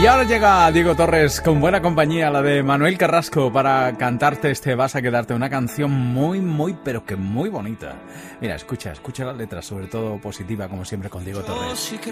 Y ahora llega Diego Torres con buena compañía, la de Manuel Carrasco, para cantarte Vas a quedarte, una canción muy, pero que muy bonita. Mira, escucha la letra, sobre todo positiva, como siempre, con Diego Torres.